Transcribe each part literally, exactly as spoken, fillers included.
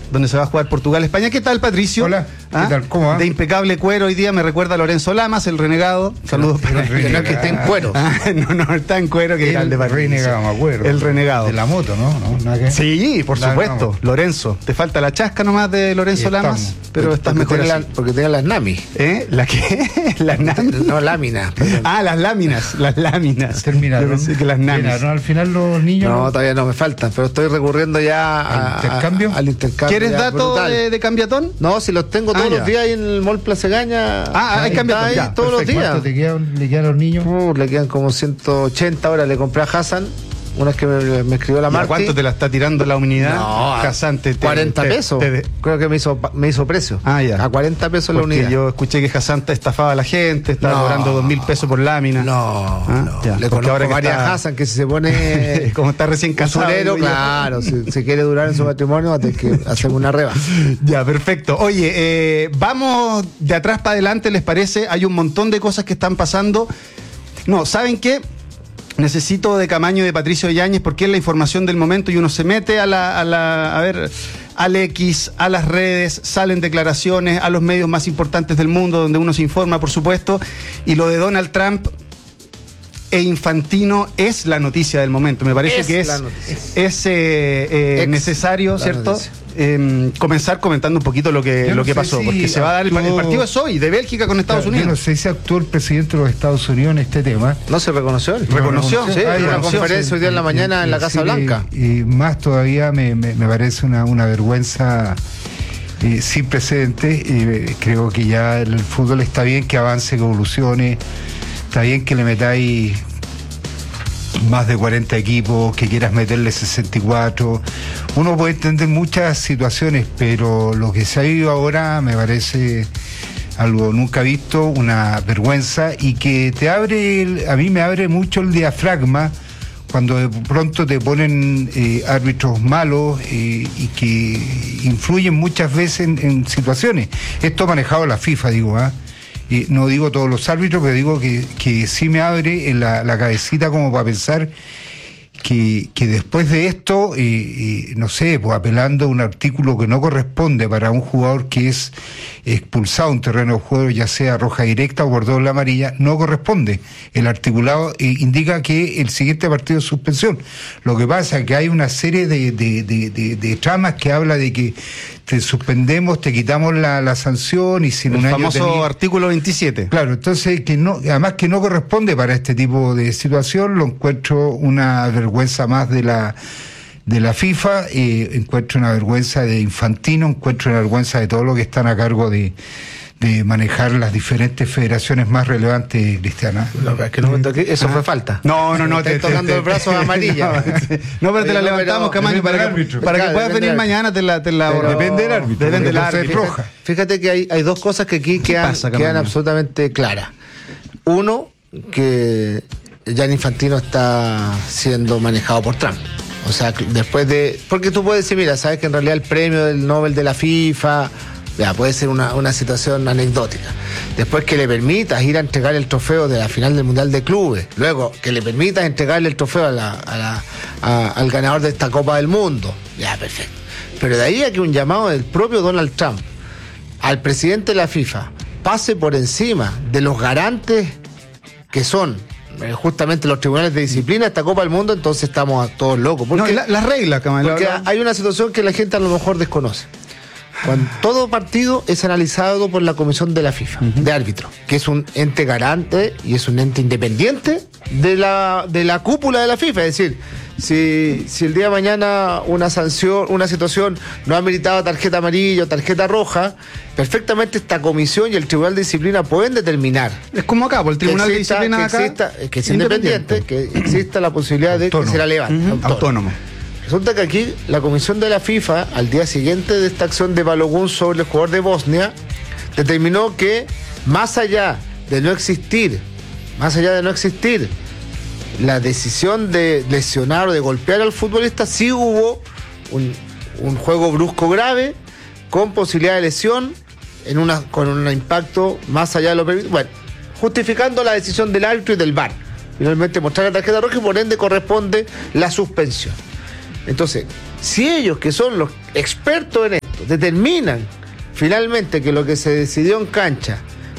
donde se va a jugar Portugal-España. ¿Qué tal, Patricio? Hola, ¿Ah? ¿qué tal? ¿Cómo va? De impecable cuero hoy día me recuerda a Lorenzo Lamas, el renegado. Saludos para Que no es que esté en cuero. Ah, no, no, está en cuero que era el de Patricio. renegado, me acuerdo. El renegado. De la moto, ¿no? ¿No? ¿Nada que... Sí, por Nada, supuesto. no. Lorenzo, te falta la chasca nomás de Lorenzo Y Lamas, estamos. pero Porque estás mejor tiene así. la- porque tiene las NAMI. ¿Eh? ¿La qué? ¿Las náminas? No, láminas. perdón. Ah, las láminas, las láminas. Terminaron. Yo pensé que las náminas. Terminaron al final los niños. No, todavía no me faltan, pero estoy recurriendo ya a- ¿Al intercambio? a- al intercambio. ¿Quieres ya, datos brutal. de, de cambiatón? No, si los tengo todos Ah, ya. los días ahí en el Mall Plaza Gaña. Ah, hay Está cambiatón, ahí ya, todos los perfecto. días. ¿Cuánto te quedan, le quedan a los niños? Uh, le quedan como ciento ochenta ahora. Le compré a Hassan, una que me, me escribió la ¿Y a Marti. cuánto te la está tirando la unidad? No, a Casante, te- cuarenta te- pesos. te- Creo que me hizo, me hizo precio. Ah, ya. A cuarenta pesos la Porque unidad. yo escuché que Jasanta estafaba a la gente, estaba No. cobrando dos mil pesos por lámina. No, Ah, no. ya, Le porque conozco ahora que varias está- Hassan que si se pone Como está recién casado. usurero, digo yo. claro, si, si quiere durar en su matrimonio va a tener que hacer una reba. Ya, perfecto. Oye, eh, vamos de atrás para adelante, ¿les parece? Hay un montón de cosas que están pasando. No, ¿saben qué? Necesito de Camaño y de Patricio Yáñez porque es la información del momento y uno se mete a la, a la, a ver, al X, a las redes, salen declaraciones, a los medios más importantes del mundo donde uno se informa, por supuesto, y lo de Donald Trump e Infantino es la noticia del momento. Me parece Es que es, la noticia. es eh, eh, Ex necesario, la ¿cierto? noticia. Eh, comenzar comentando un poquito lo que, Yo no lo que sé pasó, si porque se va a dar el, pa- el actuó- partido es hoy, de Bélgica con Estados Yo no Unidos. sé si actuó el presidente de los Estados Unidos en este tema. ¿No se reconoció? Reconoció, Sí, Ah, en ya, una sí, conferencia sí, hoy día en la sí, mañana en la sí, Casa sí, Blanca. Y, y más todavía me, me, me parece una, una vergüenza eh, sin precedentes. Eh, creo que ya el fútbol está bien que avance, que evolucione. Está bien que le metáis más de cuarenta equipos, que quieras meterle sesenta y cuatro. Uno puede entender muchas situaciones, pero lo que se ha vivido ahora me parece algo nunca visto, una vergüenza, y que te abre, el- a mí me abre mucho el diafragma cuando de pronto te ponen eh, árbitros malos eh, y que influyen muchas veces en, en situaciones. Esto ha manejado la FIFA, digo, ¿ah? Eh, no digo todos los árbitros, pero digo que, que sí me abre en la, la cabecita como para pensar que, que después de esto, eh, eh, no sé, pues apelando a un artículo que no corresponde para un jugador que es expulsado a un terreno de juego, ya sea roja directa o por doble amarilla, no corresponde. El articulado eh, indica que el siguiente partido es suspensión. Lo que pasa es que hay una serie de, de, de, de, de tramas que habla de que te suspendemos, te quitamos la, la sanción y si en El un año famoso tenía- artículo veintisiete. Claro, entonces que no, además que no corresponde para este tipo de situación, lo encuentro una vergüenza más de la de la FIFA, eh, encuentro una vergüenza de Infantino, encuentro una vergüenza de todo lo que están a cargo de, de manejar las diferentes federaciones más relevantes, Cristiana. No, es que no me toqué, eso fue falta. No, no, no. Me estáis tocando el brazo amarilla. No, sí. No, pero te Oye, la no, levantamos, pero Camaño, depende para del que, árbitro. para que Claro, puedas depende venir del- mañana, te la... Te la Pero- Depende del árbitro, Depende del porque puede ser árbitro. roja. Fíjate que hay, hay dos cosas que aquí quedan, pasa, quedan Camaño? absolutamente claras. Uno, que Gianni Infantino está siendo manejado por Trump. O sea, que después de... Porque tú puedes decir, mira, sabes que en realidad el premio del Nobel de la FIFA, ya, puede ser una, una situación anecdótica. Después que le permitas ir a entregar el trofeo de la final del Mundial de Clubes. Luego, que le permitas entregarle el trofeo a la, a la, a- al ganador de esta Copa del Mundo. Ya, perfecto. Pero de ahí a que un llamado del propio Donald Trump al presidente de la FIFA pase por encima de los garantes que son eh, justamente los tribunales de disciplina de esta Copa del Mundo, entonces estamos a todos locos. No, Porque, la- las reglas, Camaño. porque la- hay una situación que la gente a lo mejor desconoce. Cuando todo partido es analizado por la Comisión de la FIFA, de árbitros, que es un ente garante y es un ente independiente de la, de la cúpula de la FIFA. Es decir, si, si el día de mañana una sanción, una situación no ha meritado tarjeta amarilla o tarjeta roja, perfectamente esta comisión y el Tribunal de Disciplina pueden determinar Es como acá, por el Tribunal que de exista, Disciplina que acá. exista- que es independiente, que exista la posibilidad de Autónomo. que se la levante. Ujú, autónomo. autónomo. Resulta que aquí la comisión de la FIFA, al día siguiente de esta acción de Balogun sobre el jugador de Bosnia, determinó que más allá de no existir, más allá de no existir la decisión de lesionar o de golpear al futbolista, sí hubo un, un juego brusco grave con posibilidad de lesión en una, con un impacto más allá de lo permitido. Bueno, justificando la decisión del árbitro y del V A R. Finalmente mostrar la tarjeta roja y por ende corresponde la suspensión. Entonces, si ellos, que son los expertos en esto, determinan finalmente que lo que se decidió en cancha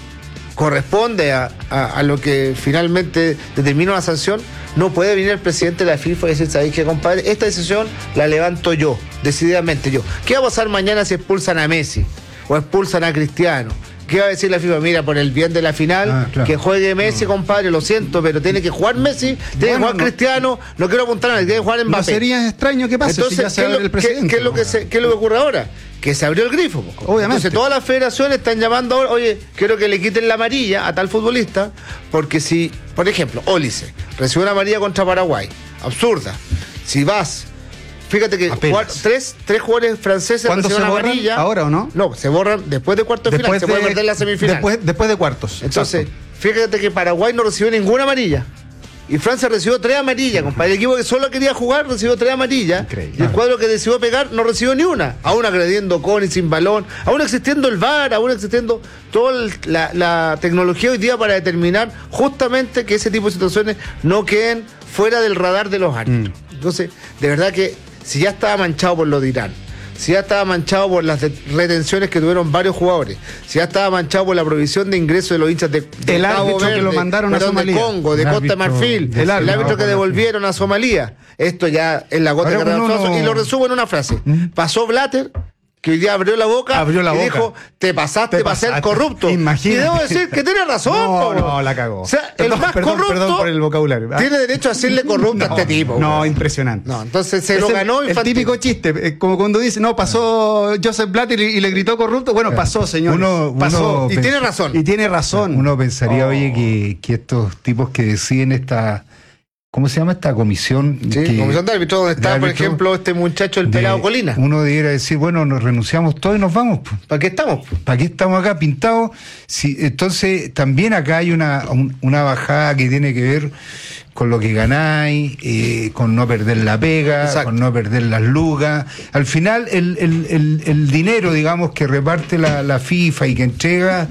corresponde a, a, a lo que finalmente determina una sanción, no puede venir el presidente de la FIFA y decir, ¿sabéis qué, compadre? Esta decisión la levanto yo, decididamente yo. ¿Qué va a pasar mañana si expulsan a Messi o expulsan a Cristiano? ¿Qué va a decir la FIFA? Mira, por el bien de la final, ah, claro. que juegue Messi, no. compadre, lo siento, pero tiene que jugar Messi, tiene bueno, que jugar no, Cristiano, no quiero apuntar a nadie, tiene que jugar Mbappé. No sería extraño que pase. Entonces, si ya se ¿qué, lo, el presidente, ¿qué, qué, es lo que se, ¿qué es lo que ocurre ahora? Que se abrió el grifo. Po. Obviamente. Entonces todas las federaciones están llamando ahora, oye, quiero que le quiten la amarilla a tal futbolista, porque si, por ejemplo, Ólice recibió una amarilla contra Paraguay, absurda. Si vas... Fíjate que jugar, tres, tres jugadores franceses recibieron una amarilla. ¿Ahora o no? No, se borran después de cuartos de final, se puede perder la semifinal. Después, después de cuartos. Entonces, exacto. Fíjate que Paraguay no recibió ninguna amarilla. Y Francia recibió tres amarillas, compadre. El equipo que solo quería jugar recibió tres amarillas. Increíble. Y el cuadro que decidió pegar no recibió ni una. Aún agrediendo con y sin balón, aún existiendo el V A R, aún existiendo toda la, la tecnología hoy día para determinar justamente que ese tipo de situaciones no queden fuera del radar de los árbitros. Mm. Entonces, de verdad que si ya estaba manchado por lo de Irán, si ya estaba manchado por las retenciones que tuvieron varios jugadores, si ya estaba manchado por la provisión de ingreso de los hinchas de, de el Cabo árbitro Verde, que lo mandaron a Somalia, de Congo, de el Costa de árbitro, Marfil, el, el árbitro que devolvieron a Somalia, esto ya es la gota que no... Y lo resumo en una frase. ¿Mm? Pasó Blatter, que hoy día abrió la boca abrió la y boca. dijo, te pasaste, te para pasaste. ser corrupto. Imagínate. Y debo decir que tiene razón. No, no, la cagó. O sea, perdón, el más perdón, corrupto perdón por el vocabulario. ¿Ah? tiene derecho a decirle corrupto no, a este tipo. No, güey. Impresionante. No, entonces se es lo el, ganó el Infantino. típico chiste, eh, como cuando dice, no, pasó Joseph Blatter y, y le gritó corrupto. Bueno, pasó, señor. Uno, pasó. Uno y tiene razón. Y tiene razón. Uno pensaría, oh. oye, que, que estos tipos que deciden esta... ¿Cómo se llama esta comisión? Sí, que, comisión de árbitro, donde está, por ejemplo, este muchacho, el de, pelado Colina. Uno debiera decir, bueno, nos renunciamos todos y nos vamos. ¿Para qué estamos? ¿Para qué estamos acá pintados? Si, entonces, también acá hay una, un, una bajada que tiene que ver con lo que ganáis, eh, con no perder la pega, Exacto. con no perder las lucas. Al final, el, el, el, el dinero, digamos, que reparte la, la FIFA y que entrega...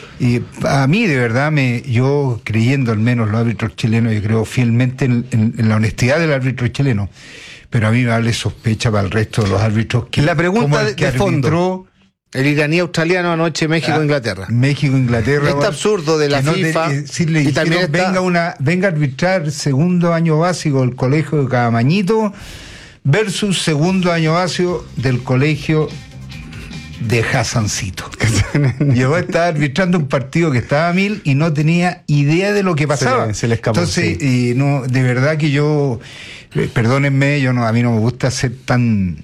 Y a mí, de verdad, me yo creyendo al menos los árbitros chilenos, yo creo fielmente en, en, en la honestidad del árbitro chileno, pero a mí me vale sospecha para el resto de los árbitros que la pregunta de, que de fondo. El iraní australiano anoche, México-Inglaterra. Ah, México-Inglaterra. Este absurdo de la no FIFA. Te, eh, si le y dijeron, también está... venga, una, venga a arbitrar segundo año básico del colegio de Cabamañito versus segundo año básico del colegio de Hassancito. Llegó a estar arbitrando un partido que estaba a mil y no tenía idea de lo que pasaba. Se le, se le escapó. Entonces, sí. eh, no, de verdad que yo, eh, perdónenme, yo no, a mí no me gusta ser tan,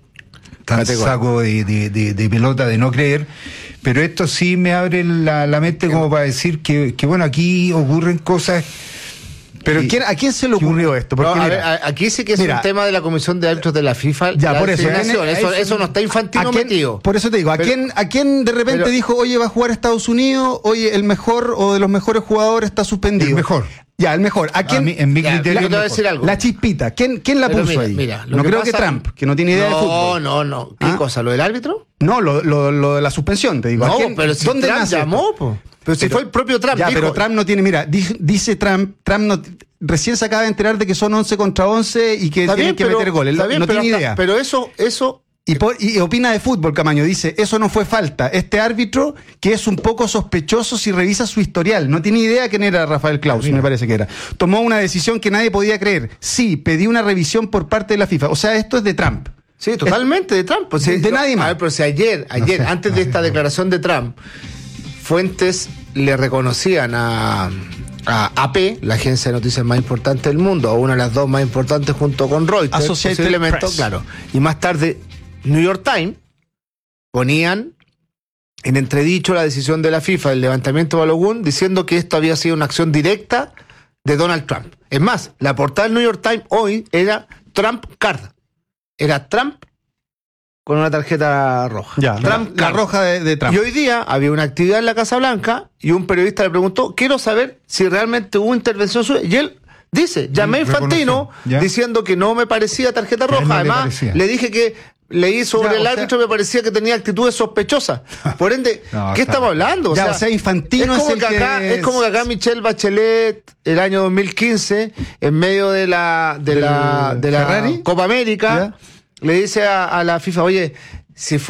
tan saco de, de, de, de pelota de no creer, pero esto sí me abre la, la mente como para decir que, que bueno, aquí ocurren cosas. Pero y, ¿quién, ¿a quién se le ocurrió esto? Porque, no, a mira, ver, aquí sí que es mira, un tema de la Comisión de Árbitros de la FIFA. Ya, la por eso, eso, eso, eso no está Infantino quién, metido. Por eso te digo, ¿a, pero, quién, ¿a quién de repente pero, dijo, oye, va a jugar a Estados Unidos, oye, el mejor o de los mejores jugadores está suspendido? El mejor. Ya, el mejor. ¿A quién? A mí, en mi ya, criterio, yo te voy a decir algo. La chispita. ¿Quién, quién la pero puso mira, ahí? Mira, no que creo pasa, que Trump, que no tiene idea no, de fútbol. No, no, no. ¿Qué ¿Ah? cosa? ¿Lo del árbitro? No, lo, lo, lo de la suspensión, te digo. No, ¿A quién, pero si ¿dónde Trump llamó, po. Pero si pero, fue el propio Trump. Ya, dijo, pero Trump no tiene, mira, di, dice Trump, Trump no, recién se acaba de enterar de que son once contra once y que tienen bien, que pero, meter goles. Bien, no tiene hasta, idea. Pero eso, eso. Y, por, y opina de fútbol, Camaño, dice, eso no fue falta. Este árbitro, que es un poco sospechoso si revisa su historial, no tiene idea quién era Rafael Claus, me parece que era. Tomó una decisión que nadie podía creer. Sí, pedí una revisión por parte de la FIFA. O sea, esto es de Trump. Sí, totalmente es, de Trump. Pues, de, de no, nadie más. A ver, pero si ayer, ayer, no sé, antes no de sé, esta no. declaración de Trump, fuentes le reconocían a, a A P, la agencia de noticias más importante del mundo, o una de las dos más importantes junto con Reuters, Associated posiblemente, Press. claro. Y más tarde, New York Times ponían en entredicho la decisión de la FIFA del levantamiento de Balogun, diciendo que esto había sido una acción directa de Donald Trump. Es más, la portada del New York Times hoy era Trump Card. Era Trump con una tarjeta roja. Ya, Trump la, la roja de, de Trump. Y hoy día había una actividad en la Casa Blanca y un periodista le preguntó, quiero saber si realmente hubo intervención suya. Y él dice, llamé a Infantino diciendo que no me parecía tarjeta roja. No Además, le, le dije que leí sobre ya, el árbitro y me parecía que tenía actitudes sospechosas. Por ende, no, ¿qué estamos hablando? O, ya, sea, o sea, Infantino es como es el que acá, que... Es como que acá Michelle Bachelet, el año dos mil quince, en medio de la, de la, de la Ferrari? Copa América, ¿ya? Le dice a, a la FIFA, oye, si fue